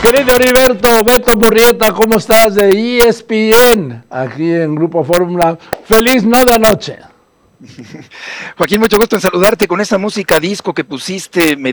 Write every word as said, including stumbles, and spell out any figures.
querido Heriberto, Beto Murrieta, ¿cómo estás? De E S P N, aquí en Grupo Fórmula. Feliz medianoche. Joaquín, mucho gusto en saludarte con esa música disco que pusiste. Me